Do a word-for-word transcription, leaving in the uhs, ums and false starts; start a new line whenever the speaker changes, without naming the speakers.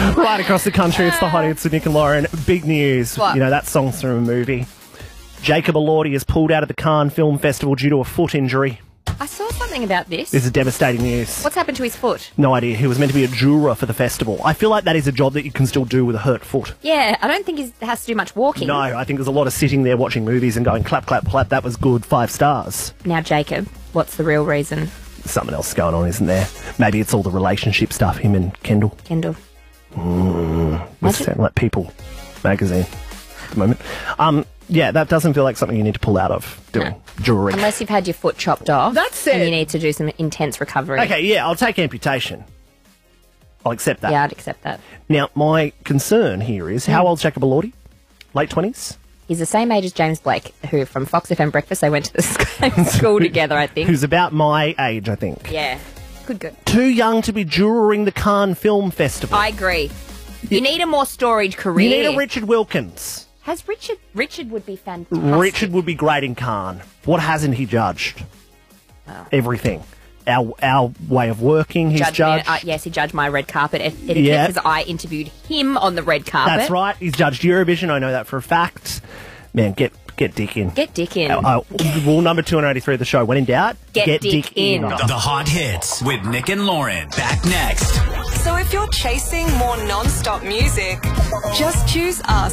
Right across the country, it's the hot hits with Nick and Lauren. Big news.
What?
You know, that song's from a movie. Jacob Elordi has pulled out of the Cannes Film Festival due to a foot injury.
I saw something about this.
This is devastating news.
What's happened to his foot?
No idea. He was meant to be a juror for the festival. I feel like that is a job that you can still do with a hurt foot.
Yeah, I don't think he has to do much walking.
No, I think there's a lot of sitting there watching movies and going, clap, clap, clap, that was good, five stars.
Now, Jacob, what's the real reason?
Something else going on, isn't there? Maybe it's all the relationship stuff, him and Kendall.
Kendall.
Mm, we sound like People magazine at the moment. Um, yeah, that doesn't feel like something you need to pull out of doing
No.
jewellery.
Unless you've had your foot chopped off.
That's
And
it.
you need to do some intense recovery.
Okay, yeah, I'll take amputation. I'll accept that.
Yeah, I'd accept that.
Now, my concern here is, how old's Jacob Elordi? Late twenties?
He's the same age as James Blake, who from Fox F M Breakfast, they went to the same school together, I think.
Who's about my age, I think.
Yeah. Good, good.
Too young to be juroring the Cannes Film Festival.
I agree. You need a more storied career.
You need a Richard Wilkins.
Has Richard... Richard would be fantastic.
Richard would be great in Cannes. What hasn't he judged?
Oh.
Everything. Our our way of working, he's
Judged
judged.
me- uh, yes, he judged my red carpet et- etiquette
Yeah.
because I interviewed him on the red carpet.
That's right. He's judged Eurovision. I know that for a fact. Man, get get Dick in.
Get Dick in.
Uh, uh, rule number two hundred eighty-three of the show. When in doubt,
Get Dick in.
The, the hot hits with Nick and Lauren. Back next.
So if you're chasing more non-stop music, just choose us.